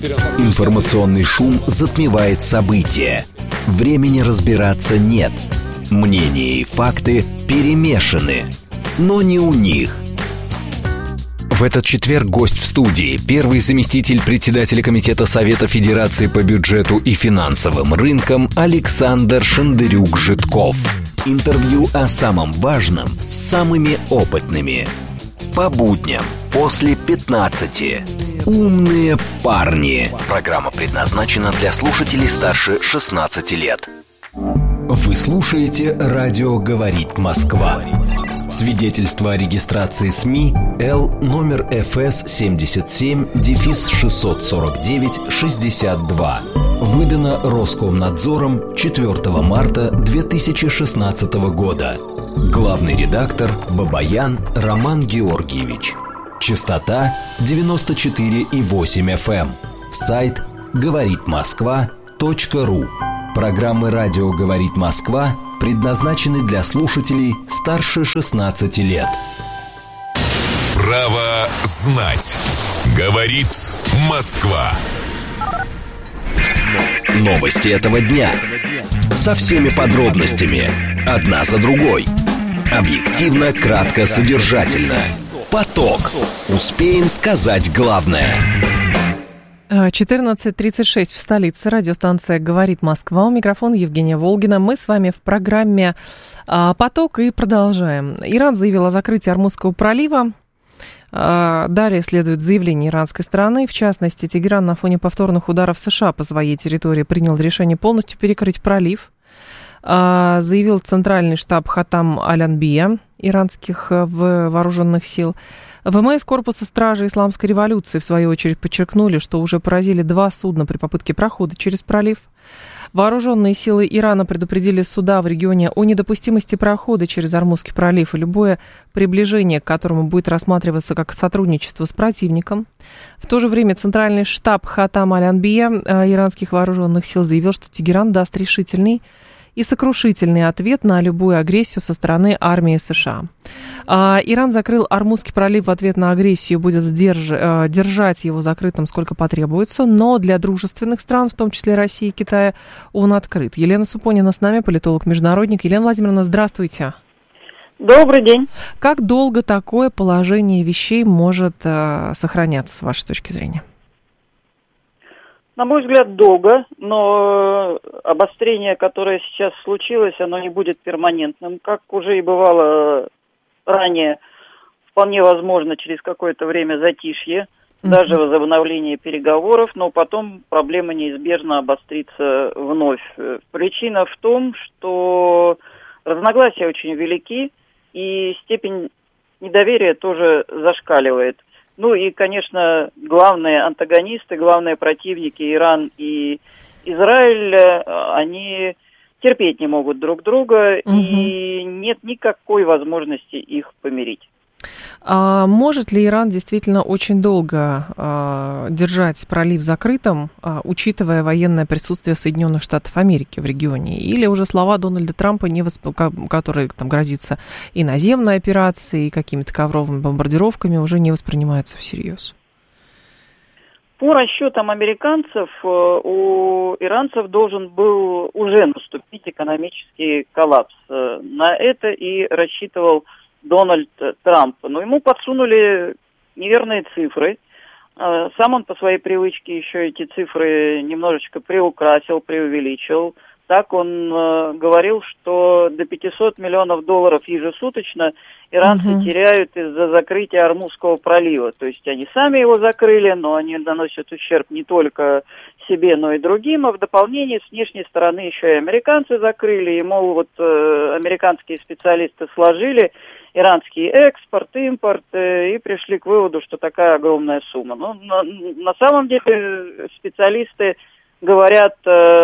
Информационный шум затмевает события. Времени разбираться нет. Мнения и факты перемешаны. Но не у них. В этот четверг гость в студии – первый заместитель председателя Комитета Совета Федерации по бюджету и финансовым рынкам Александр Шандырюк-Житков. Интервью о самом важном с самыми опытными. По будням после 15. Умные парни. Программа предназначена для слушателей старше 16 лет. Вы слушаете «Радио говорит Москва». Свидетельство о регистрации СМИ Л номер ФС 77-649-62. Выдано Роскомнадзором 4 марта 2016 года. Главный редактор Бабаян Роман Георгиевич. Частота 94,8 FM. Сайт говоритмосква.ру. Программы «Радио говорит Москва» предназначены для слушателей старше 16 лет. Право знать. Говорит Москва. Новости этого дня. Со всеми подробностями. Одна за другой. Объективно, кратко, содержательно. Поток. Успеем сказать главное. 14:36 в столице. Радиостанция «Говорит Москва». У микрофона Евгения Волгина. Мы с вами в программе «Поток» и продолжаем. Иран заявил о закрытии Ормузского пролива. Далее следует заявление иранской стороны. В частности, Тегеран на фоне повторных ударов США по своей территории принял решение полностью перекрыть пролив. Заявил Центральный штаб Хатам Аль-Анбия иранских вооруженных сил. ВМС Корпуса стражи Исламской революции, в свою очередь, подчеркнули, что уже поразили 2 судна при попытке прохода через пролив. Вооруженные силы Ирана предупредили суда в регионе о недопустимости прохода через Ормузский пролив и любое приближение к которому будет рассматриваться как сотрудничество с противником. В то же время Центральный штаб Хатам Аль-Анбия иранских вооруженных сил заявил, что Тегеран даст решительный и сокрушительный ответ на любую агрессию со стороны армии США. Иран закрыл Ормузский пролив в ответ на агрессию, будет держать его закрытым сколько потребуется, но для дружественных стран, в том числе России и Китая, он открыт. Елена Супонина с нами, политолог-международник. Елена Владимировна, здравствуйте. Добрый день. Как долго такое положение вещей может сохраняться, с вашей точки зрения? На мой взгляд, долго, но обострение, которое сейчас случилось, оно не будет перманентным. Как уже и бывало ранее, вполне возможно через какое-то время затишье, даже возобновление переговоров, но потом проблема неизбежно обострится вновь. Причина в том, что разногласия очень велики, и степень недоверия тоже зашкаливает. Ну и, конечно, главные антагонисты, главные противники, Иран и Израиль, они терпеть не могут друг друга, и нет никакой возможности их помирить. Может ли Иран действительно очень долго держать пролив закрытым, учитывая военное присутствие Соединенных Штатов Америки в регионе? Или уже слова Дональда Трампа, которые там грозится и наземной операцией, и какими-то ковровыми бомбардировками, уже не воспринимаются всерьез? По расчетам американцев, у иранцев должен был уже наступить экономический коллапс. На это и рассчитывал Дональд Трамп. Но ему подсунули неверные цифры. Сам он по своей привычке еще эти цифры немножечко приукрасил, преувеличил. Так он говорил, что до $500 миллионов ежесуточно иранцы теряют из-за закрытия Ормузского пролива. То есть они сами его закрыли, но они наносят ущерб не только себе, но и другим. А в дополнение с внешней стороны еще и американцы закрыли. И, мол, вот американские специалисты сложили иранский экспорт, импорт и пришли к выводу, что такая огромная сумма. Но на самом деле специалисты говорят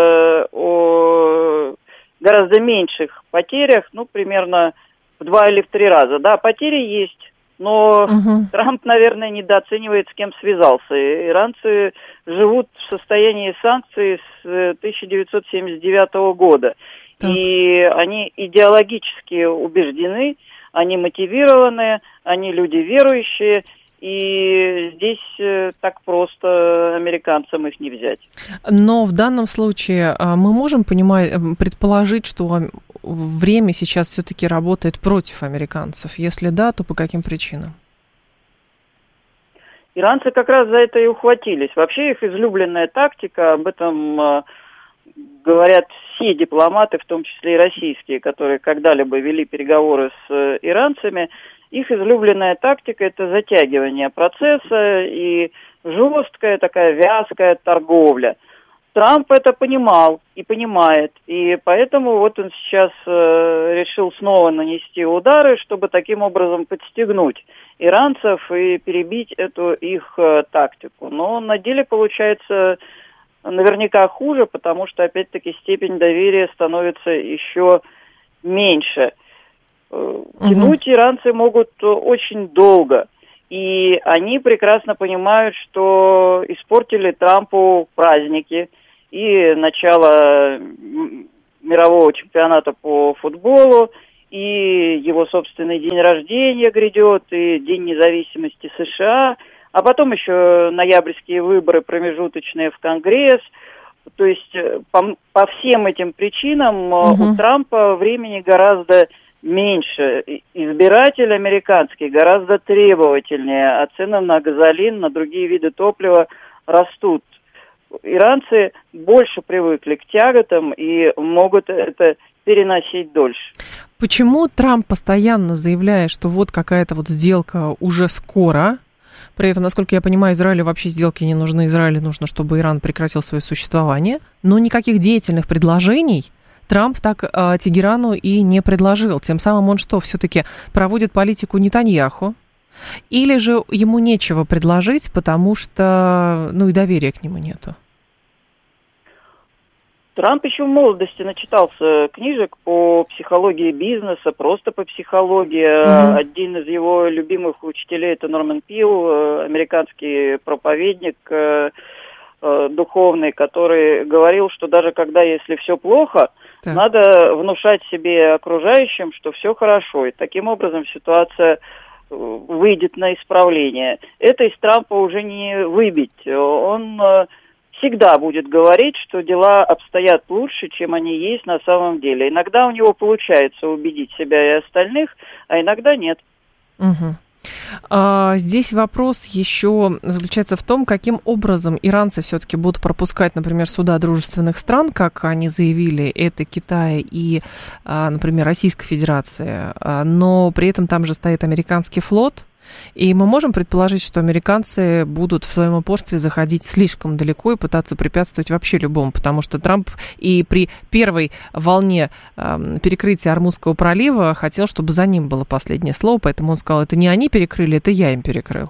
о гораздо меньших потерях, примерно в 2 или в 3 раза. Да, потери есть, но Трамп, наверное, недооценивает, с кем связался. Иранцы живут в состоянии санкций с 1979 года. Так. И они идеологически убеждены, они мотивированы, они люди верующие, и здесь так просто американцам их не взять. Но в данном случае мы можем предположить, что время сейчас все-таки работает против американцев. Если да, то по каким причинам? Иранцы как раз за это и ухватились. Вообще их излюбленная тактика, об этом говорят все дипломаты, в том числе и российские, которые когда-либо вели переговоры с иранцами, их излюбленная тактика – это затягивание процесса и жесткая такая вязкая торговля. Трамп это понимал и понимает, и поэтому вот он сейчас решил снова нанести удары, чтобы таким образом подстегнуть иранцев и перебить эту их тактику. Но на деле получается наверняка хуже, потому что, опять-таки, степень доверия становится еще меньше. Тянуть иранцы могут очень долго, и они прекрасно понимают, что испортили Трампу праздники и начало мирового чемпионата по футболу, и его собственный день рождения грядет, и День независимости США, а потом еще ноябрьские выборы промежуточные в Конгресс. То есть по всем этим причинам у Трампа времени гораздо меньше. Избиратель американский гораздо требовательнее, а цены на газолин, на другие виды топлива растут. Иранцы больше привыкли к тяготам и могут это переносить дольше. Почему Трамп постоянно заявляет, что вот какая-то вот сделка уже скоро? При этом, насколько я понимаю, Израилю вообще сделки не нужны. Израилю нужно, чтобы Иран прекратил свое существование. Но никаких деятельных предложений Трамп так Тегерану и не предложил. Тем самым он что, все-таки проводит политику Нетаньяху? Или же ему нечего предложить, потому что, и доверия к нему нету? Трамп еще в молодости начитался книжек по психологии бизнеса, просто по психологии. Один из его любимых учителей – это Норман Пил, американский проповедник духовный, который говорил, что даже если все плохо, надо внушать себе окружающим, что все хорошо. И таким образом ситуация выйдет на исправление. Это из Трампа уже не выбить. Он всегда будет говорить, что дела обстоят лучше, чем они есть на самом деле. Иногда у него получается убедить себя и остальных, а иногда нет. Здесь вопрос еще заключается в том, каким образом иранцы все-таки будут пропускать, например, суда дружественных стран, как они заявили, это Китай и, например, Российская Федерация, но при этом там же стоит американский флот. И мы можем предположить, что американцы будут в своем упорстве заходить слишком далеко и пытаться препятствовать вообще любому, потому что Трамп и при первой волне перекрытия Ормузского пролива хотел, чтобы за ним было последнее слово, поэтому он сказал, это не они перекрыли, это я им перекрыл.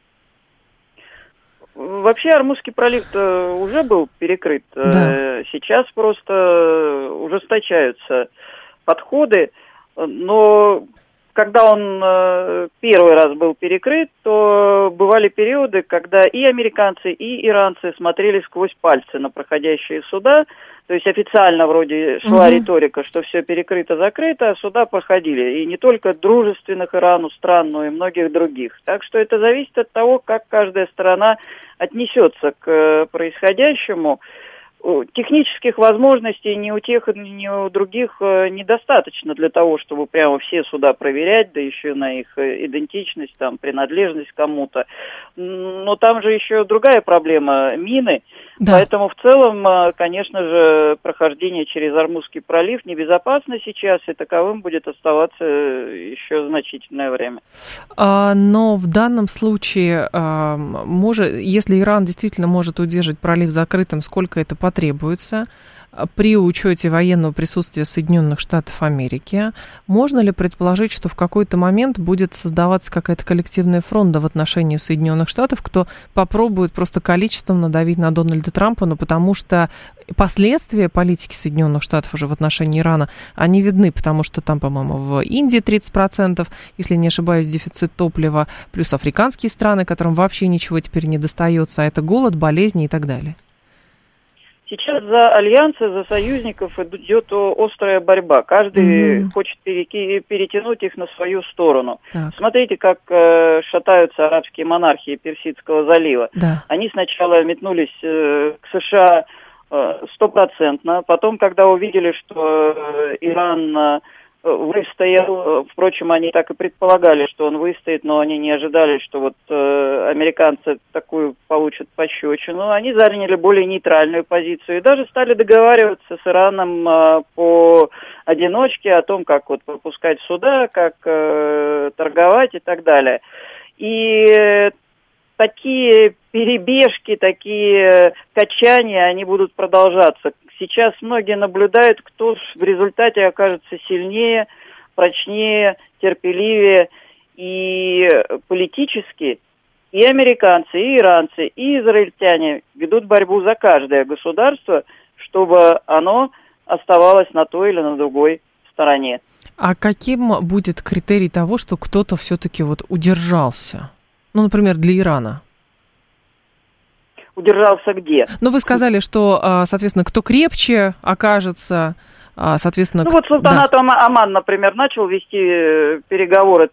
Вообще Ормузский пролив уже был перекрыт. Да. Сейчас просто ужесточаются подходы, но когда он первый раз был перекрыт, то бывали периоды, когда и американцы, и иранцы смотрели сквозь пальцы на проходящие суда. То есть официально вроде шла риторика, что все перекрыто-закрыто, а суда проходили. И не только дружественных Ирану стран, но и многих других. Так что это зависит от того, как каждая сторона отнесется к происходящему. Технических возможностей ни у тех, ни у других недостаточно для того, чтобы прямо все суда проверять, да еще на их идентичность, принадлежность кому-то. Но там же еще другая проблема – мины. Да. Поэтому в целом, конечно же, прохождение через Ормузский пролив небезопасно сейчас, и таковым будет оставаться еще значительное время. Но в данном случае, если Иран действительно может удержать пролив закрытым, сколько это потребуется, при учете военного присутствия Соединенных Штатов Америки, можно ли предположить, что в какой-то момент будет создаваться какая-то коллективная фронта в отношении Соединенных Штатов, кто попробует просто количеством надавить на Дональда Трампа, потому что последствия политики Соединенных Штатов уже в отношении Ирана, они видны, потому что там, по-моему, в Индии 30%, если не ошибаюсь, дефицит топлива, плюс африканские страны, которым вообще ничего теперь не достается, а это голод, болезни и так далее. Сейчас за альянсы, за союзников идет острая борьба. Каждый хочет перетянуть их на свою сторону. Так. Смотрите, как шатаются арабские монархии Персидского залива. Да. Они сначала метнулись к США 100%, потом, когда увидели, что Иран выстоял, впрочем, они так и предполагали, что он выстоит, но они не ожидали, что вот американцы такую получат пощечину. Они заняли более нейтральную позицию и даже стали договариваться с Ираном по одиночке о том, как вот пропускать суда, как торговать и так далее. И такие перебежки, такие качания, они будут продолжаться. Сейчас многие наблюдают, кто в результате окажется сильнее, прочнее, терпеливее. И политически и американцы, и иранцы, и израильтяне ведут борьбу за каждое государство, чтобы оно оставалось на той или на другой стороне. А каким будет критерий того, что кто-то все-таки вот удержался? Ну, например, для Ирана. Удержался где? Ну, вы сказали, что, соответственно, кто крепче окажется, соответственно... Ну, вот Султанат Оман, например, начал вести переговоры